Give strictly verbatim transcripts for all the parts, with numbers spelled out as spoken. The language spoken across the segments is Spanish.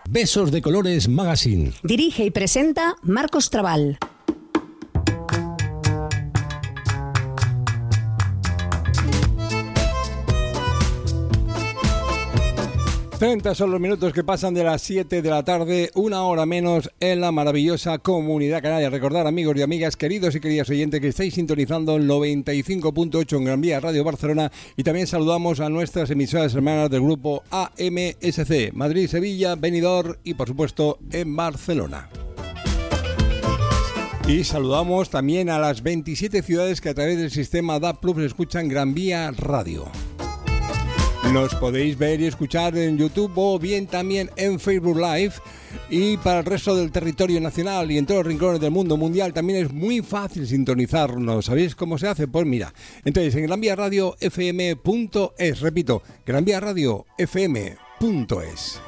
Besos de Colores Magazine. Dirige y presenta Marcos Trabal. treinta son los minutos que pasan de las siete de la tarde, una hora menos en la maravillosa Comunidad Canaria. Recordar, amigos y amigas, queridos y queridas oyentes, que estáis sintonizando el noventa y cinco punto ocho en Gran Vía Radio Barcelona, y también saludamos a nuestras emisoras hermanas del grupo A M S C, Madrid, Sevilla, Benidorm y por supuesto en Barcelona. Y saludamos también a las veintisiete ciudades que a través del sistema D A B Plus escuchan Gran Vía Radio. Nos podéis ver y escuchar en YouTube o bien también en Facebook Live. Y para el resto del territorio nacional y en todos los rincones del mundo mundial también es muy fácil sintonizarnos. ¿Sabéis cómo se hace? Pues mira, entonces en Gran Vía Radio F M punto es, repito, Gran Vía Radio F M punto es.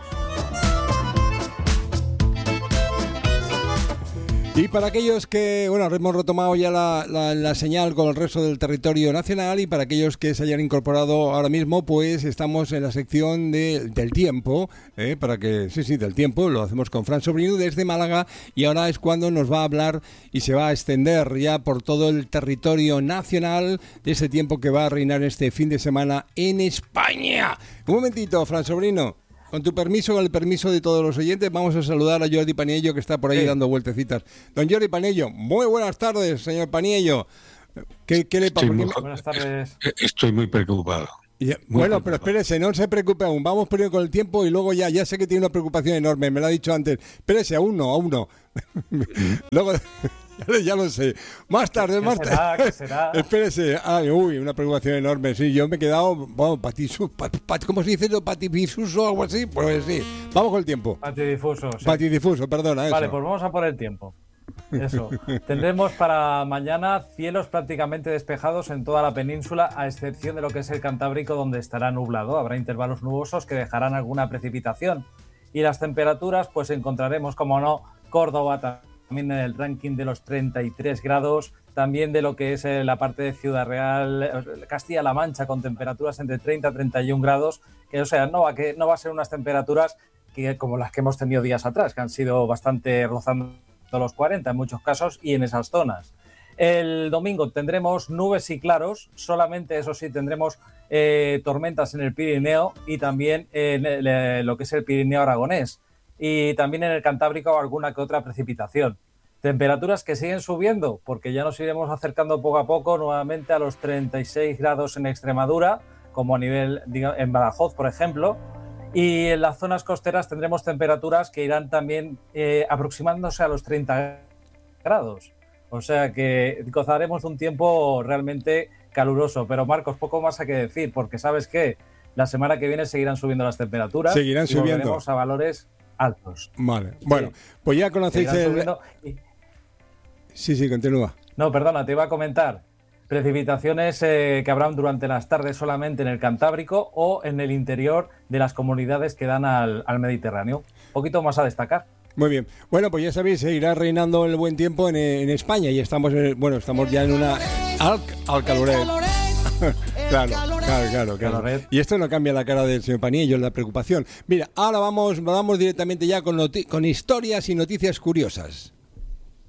Y para aquellos que, bueno, hemos retomado ya la, la, la señal con el resto del territorio nacional, y para aquellos que se hayan incorporado ahora mismo, pues estamos en la sección de, del tiempo, ¿eh? para que, sí, sí, del tiempo, lo hacemos con Fran Sobrino desde Málaga, y ahora es cuando nos va a hablar y se va a extender ya por todo el territorio nacional de ese tiempo que va a reinar este fin de semana en España. Un momentito, Fran Sobrino. Con tu permiso, con el permiso de todos los oyentes, vamos a saludar a Jordi Paniello, que está por ahí sí. dando vueltecitas. Don Jordi Paniello, muy buenas tardes, señor Paniello. ¿Qué, qué le pasa? Muy, buenas tardes. Estoy muy preocupado. Y, muy bueno, preocupado. Pero espérese, no se preocupe aún. Vamos primero con el tiempo y luego ya, ya sé que tiene una preocupación enorme, me lo ha dicho antes. Espérese, aún no, aún no. Luego... Ya lo sé. Más tarde, más tarde. ¿Qué será? Espérese. Ay, uy, una preocupación enorme. Sí, yo me he quedado, bueno, patisu, pat, pat, ¿cómo se dice? Patidifuso o algo así. Pues sí. Vamos con el tiempo. Patidifuso. Sí. Patidifuso, perdona. Eso. Vale, pues vamos a por el tiempo. Eso. Tendremos para mañana cielos prácticamente despejados en toda la península, a excepción de lo que es el Cantábrico, donde estará nublado. Habrá intervalos nubosos que dejarán alguna precipitación. Y las temperaturas, pues encontraremos, como no, Córdoba también. También en el ranking de los treinta y tres grados, también de lo que es la parte de Ciudad Real, Castilla-La Mancha, con temperaturas entre treinta y treinta y un grados, que o sea, no va, que no va a ser unas temperaturas que, como las que hemos tenido días atrás, que han sido bastante rozando los cuarenta en muchos casos y en esas zonas. El domingo tendremos nubes y claros, solamente eso sí tendremos eh, tormentas en el Pirineo y también en el, lo que es el Pirineo aragonés. Y también en el Cantábrico alguna que otra precipitación. Temperaturas que siguen subiendo, porque ya nos iremos acercando poco a poco nuevamente a los treinta y seis grados en Extremadura, como a nivel, digamos, en Badajoz, por ejemplo. Y en las zonas costeras tendremos temperaturas que irán también eh, aproximándose a los treinta grados. O sea que gozaremos de un tiempo realmente caluroso. Pero Marcos, poco más hay que decir, porque sabes que la semana que viene seguirán subiendo las temperaturas. Seguirán y subiendo. Volveremos a valores altos. Vale, bueno, sí. Pues ya conocéis el... Y... Sí, sí, continúa. No, perdona, te iba a comentar. Precipitaciones eh, que habrán durante las tardes solamente en el Cantábrico o en el interior de las comunidades que dan al, al Mediterráneo. Un poquito más a destacar. Muy bien. Bueno, pues ya sabéis, seguirá reinando el buen tiempo en, en España y estamos, en, bueno, estamos ya en una... Al, al caloret. Claro, claro, claro, claro. Y esto no cambia la cara del señor Paniello, la preocupación. Mira, ahora vamos, vamos directamente ya con, noti- con historias y noticias curiosas.